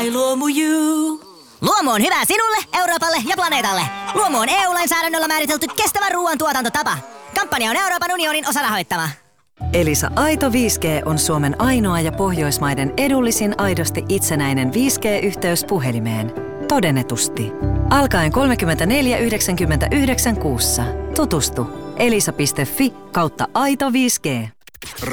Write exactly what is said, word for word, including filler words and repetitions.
I Luomu You. Luomu on hyvää sinulle, Euroopalle ja planeetalle. Luomu on E U-lainsäädännöllä määritelty kestävän ruoan tuotantotapa. Kampanja on Euroopan unionin osarahoittama. Elisa Aito viisi G on Suomen ainoa ja Pohjoismaiden edullisin aidosti itsenäinen viisi G-yhteys puhelimeen. Todennetusti. Alkaen kolmekymmentäneljä yhdeksänkymmentäyhdeksän kuussa. Tutustu elisa piste fi kautta aito viisi G.